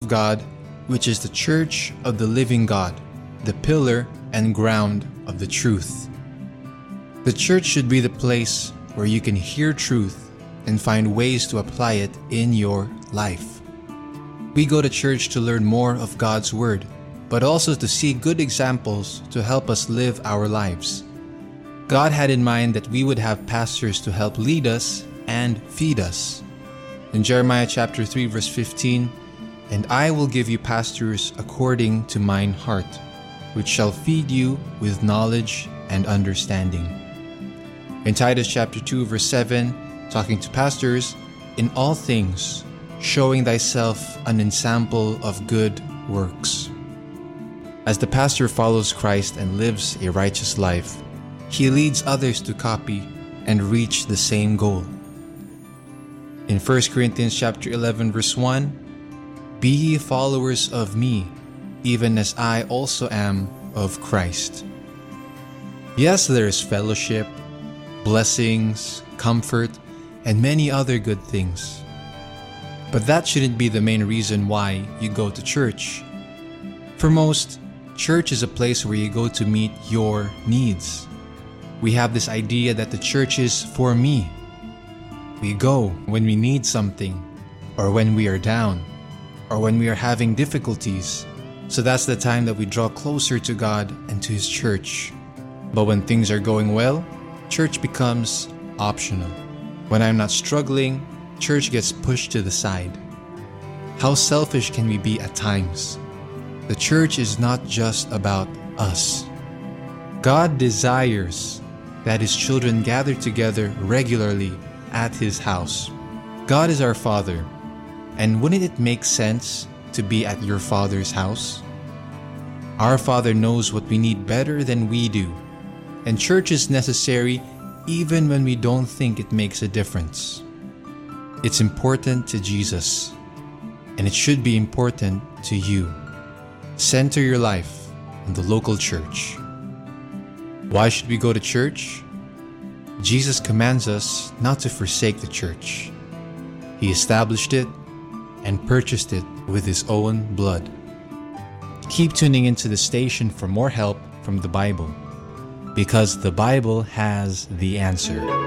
God, which is the church of the living God, the pillar and ground of the truth. The church should be the place where you can hear truth and find ways to apply it in your life. We go to church to learn more of God's Word, but also to see good examples to help us live our lives. God had in mind that we would have pastors to help lead us and feed us. In Jeremiah chapter 3 verse 15, "And I will give you pastors according to mine heart, which shall feed you with knowledge and understanding." In Titus chapter 2 verse 7, talking to pastors, "In all things, showing thyself an ensample of good works." As the pastor follows Christ and lives a righteous life, he leads others to copy and reach the same goal. In 1 Corinthians chapter 11 verse 1, "Be ye followers of me, even as I also am of Christ." Yes, there is fellowship, blessings, comfort, and many other good things. But that shouldn't be the main reason why you go to church. For most, church is a place where you go to meet your needs. We have this idea that the church is for me. We go when we need something, or when we are down, or when we are having difficulties. So that's the time that we draw closer to God and to His church. But when things are going well, church becomes optional. When I'm not struggling, church gets pushed to the side. How selfish can we be at times? The church is not just about us. God desires that His children gather together regularly at His house. God is our Father, and wouldn't it make sense to be at your Father's house? Our Father knows what we need better than we do, and church is necessary even when we don't think it makes a difference. It's important to Jesus, and it should be important to you. Center your life in the local church. Why should we go to church? Jesus commands us not to forsake the church. He established it and purchased it with His own blood. Keep tuning into the station for more help from the Bible, because the Bible has the answer.